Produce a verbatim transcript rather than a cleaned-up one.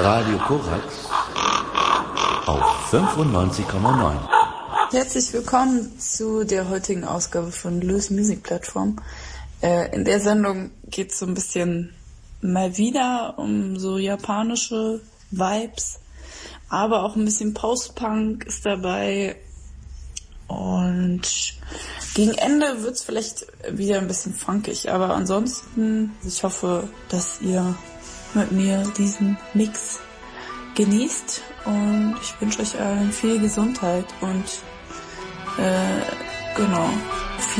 Radio Korax auf fünfundneunzig Komma neun. Herzlich willkommen zu der heutigen Ausgabe von Lös Music Plattform. Äh, in der Sendung geht es so ein bisschen mal wieder um so japanische Vibes, aber auch ein bisschen Post-Punk ist dabei. Und gegen Ende wird es vielleicht wieder ein bisschen funkig, aber ansonsten, ich hoffe, dass ihr mit mir diesen Mix genießt und ich wünsche euch allen viel Gesundheit und äh, genau, viel